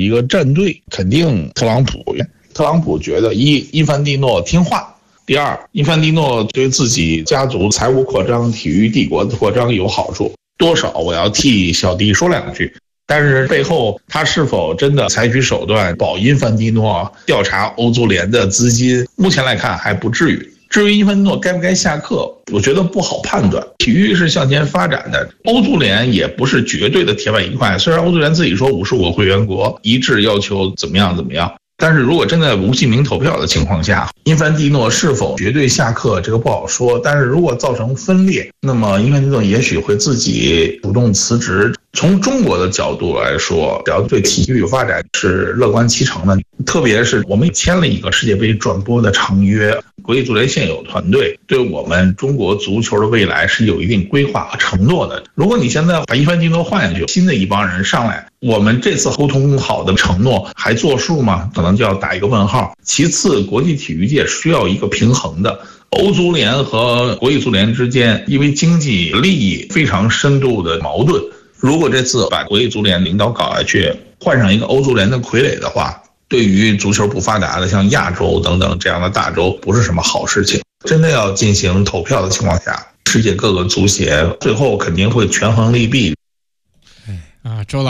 一个战队，肯定特朗普觉得伊凡蒂诺听话，第二，伊凡蒂诺对自己家族财务扩张、体育帝国的扩张有好处，多少我要替小弟说两句。但是背后他是否真的采取手段保伊凡蒂诺，调查欧足联的资金，目前来看还不至于。至于伊凡蒂诺该不该下课，我觉得不好判断。体育是向前发展的，欧足联也不是绝对的铁板一块。虽然欧足联自己说55个会员国一致要求怎么样，但是如果真的无记名投票的情况下，伊凡蒂诺是否绝对下课，这个不好说。但是如果造成分裂，那么伊凡蒂诺也许会自己主动辞职。从中国的角度来说，只要对体育发展是乐观其成的，特别是我们签了一个世界杯转播的长约，国际足联现有团队对我们中国足球的未来是有一定规划和承诺的。如果你现在把伊凡蒂诺换下去，新的一帮人上来，我们这次沟通好的承诺还作数吗？可能就要打一个问号。其次，国际体育界需要一个平衡的。欧足联和国际足联之间因为经济利益非常深度的矛盾，如果这次把国际足联领导搞下去，换上一个欧足联的傀儡的话，对于足球不发达的像亚洲等等这样的大洲不是什么好事情。真的要进行投票的情况下，世界各个足协最后肯定会权衡利弊。 周老